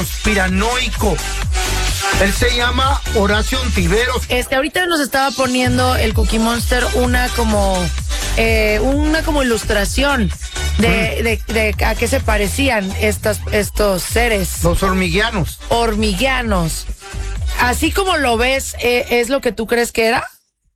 conspiranoico. Él se llama Horacio Ontiveros. Ahorita nos estaba poniendo el Cookie Monster una como ilustración de a qué se parecían estos seres. Los hormiguianos. Hormiguianos. Así como lo ves, ¿es lo que tú crees que era?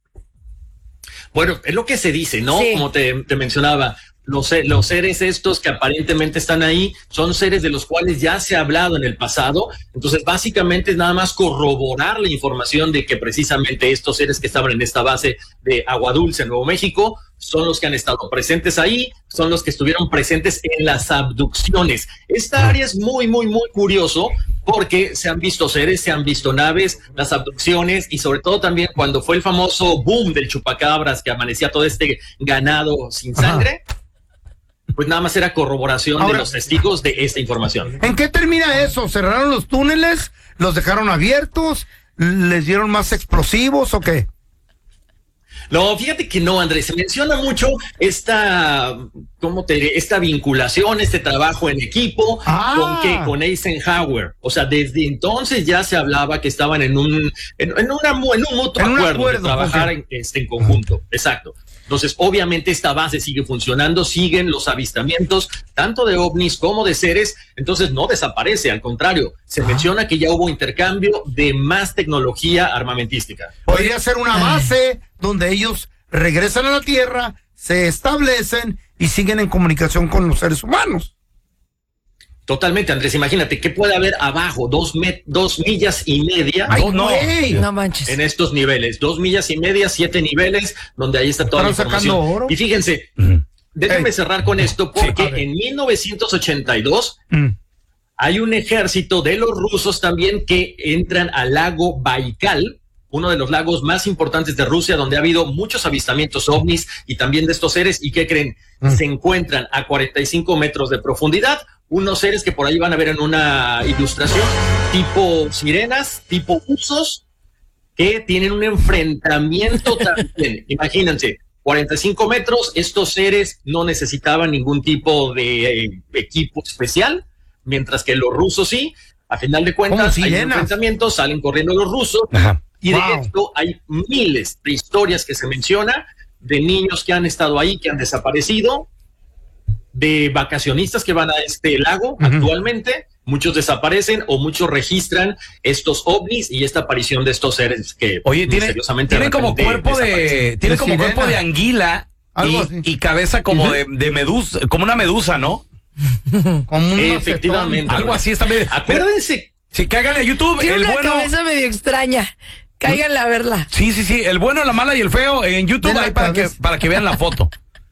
Bueno, es lo que se dice, ¿no? Sí. Como te mencionaba, los seres estos que aparentemente están ahí son seres de los cuales ya se ha hablado en el pasado. Entonces, básicamente es nada más corroborar la información de que precisamente estos seres que estaban en esta base de Agua Dulce, en Nuevo México, son los que han estado presentes ahí, son los que estuvieron presentes en las abducciones. Esta área es muy, muy, muy curioso porque se han visto seres, se han visto naves, las abducciones y sobre todo también cuando fue el famoso boom del chupacabras que amanecía todo este ganado sin sangre. Pues nada más era corroboración de los testigos de esta información. ¿En qué termina eso? ¿Cerraron los túneles? ¿Los dejaron abiertos? ¿Les dieron más explosivos o qué? No, fíjate que no, Andrés, se menciona mucho esta vinculación, este trabajo en equipo con Eisenhower. O sea, desde entonces ya se hablaba que estaban en un mutuo acuerdo de trabajar en conjunto. Exacto. Entonces, obviamente, esta base sigue funcionando, siguen los avistamientos, tanto de ovnis como de seres, entonces no desaparece, al contrario, se menciona que ya hubo intercambio de más tecnología armamentística. Podría ser una base donde ellos regresan a la Tierra, se establecen y siguen en comunicación con los seres humanos. Totalmente, Andrés, imagínate, ¿qué puede haber abajo? 2,5 millas. Ay, no manches. En estos niveles, 2,5 millas, 7 niveles, donde ahí está toda la información. Oro. Y fíjense, déjenme cerrar con esto, porque en 1982 hay un ejército de los rusos también que entran al lago Baikal, uno de los lagos más importantes de Rusia, donde ha habido muchos avistamientos ovnis y también de estos seres. ¿Y qué creen? Se encuentran a 45 metros de profundidad, unos seres que por ahí van a ver en una ilustración, tipo sirenas, tipo buzos, que tienen un enfrentamiento también. Imagínense, 45 metros, estos seres no necesitaban ningún tipo de equipo especial, mientras que los rusos sí. A final de cuentas, hay enfrentamientos, salen corriendo los rusos. Ajá. Y de esto hay miles de historias que se menciona de niños que han estado ahí, que han desaparecido, de vacacionistas que van a este lago actualmente. Muchos desaparecen o muchos registran estos ovnis y esta aparición de estos seres que misteriosamente tienen como cuerpo de anguila y cabeza como de medusa, como una medusa, ¿no? Efectivamente. Algo así está bien. Acuérdense. Si cáiganle a YouTube, tiene una cabeza medio extraña. Cáiganle a verla. Sí, el bueno, la mala y el feo en YouTube hay para que vean la foto.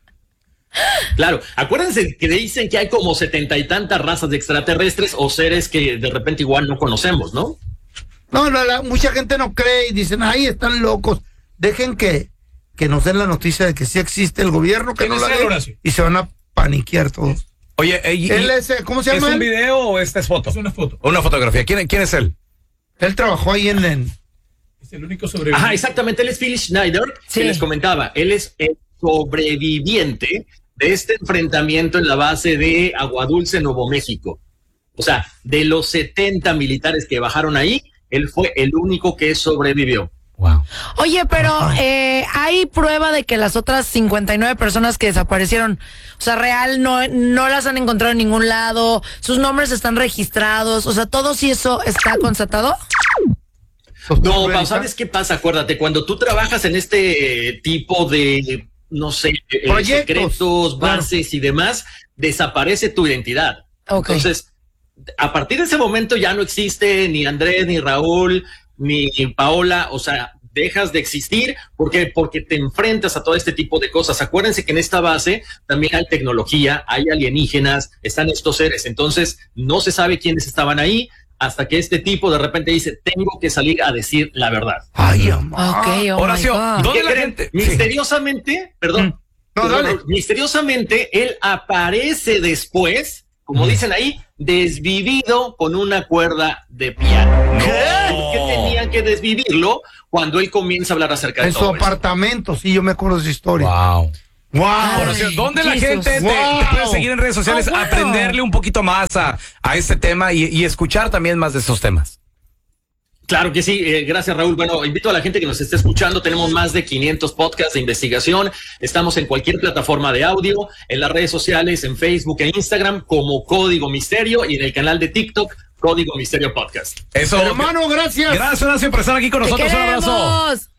Claro, acuérdense que dicen que hay como 70 y tantas razas de extraterrestres o seres que de repente igual no conocemos, ¿no? No, mucha gente no cree y dicen, ay, están locos. Dejen que nos den la noticia de que sí existe el gobierno, que no la den, y se van a paniquear todos. Oye, ¿cómo se llama? ¿Es un video o esta es foto? Es una foto. Una fotografía. ¿Quién es él? Él trabajó ahí en Es el único sobreviviente. Ajá, exactamente, él es Phil Schneider, que les comentaba, él es el sobreviviente de este enfrentamiento en la base de Agua Dulce, Nuevo México. O sea, de los 70 militares que bajaron ahí, él fue el único que sobrevivió. Wow. Oye, pero ¿hay prueba de que las otras 59 personas que desaparecieron, o sea, real, no las han encontrado en ningún lado? ¿Sus nombres están registrados? O sea, ¿todo sí eso está constatado? No, ¿sabes qué pasa? Acuérdate, cuando tú trabajas en este tipo de, no sé, secretos, bases y demás, desaparece tu identidad. Okay. Entonces, a partir de ese momento ya no existe ni Andrés, ni Raúl, ni Paola, o sea, dejas de existir porque te enfrentas a todo este tipo de cosas. Acuérdense que en esta base también hay tecnología, hay alienígenas, están estos seres, entonces no se sabe quiénes estaban ahí hasta que este tipo de repente dice, tengo que salir a decir la verdad. Ay, amor. Okay, Horacio, ¿dónde la gente? Misteriosamente, perdón, misteriosamente él aparece después, como dicen ahí, desvivido con una cuerda de piano. ¿Por qué tenían que desvivirlo cuando él comienza a hablar acerca de todo en su apartamento? Sí, yo me acuerdo de esa historia. Wow. Wow. ¿Dónde la gente te puede seguir en redes sociales? Aprenderle un poquito más a este tema y escuchar también más de esos temas. Claro que sí, gracias Raúl. Bueno, invito a la gente que nos esté escuchando, tenemos más de 500 podcasts de investigación, estamos en cualquier plataforma de audio, en las redes sociales, en Facebook e Instagram como Código Misterio y en el canal de TikTok Código Misterio Podcast. Eso. Hermano, gracias. Gracias, Horacio, por estar aquí con nosotros. Un abrazo.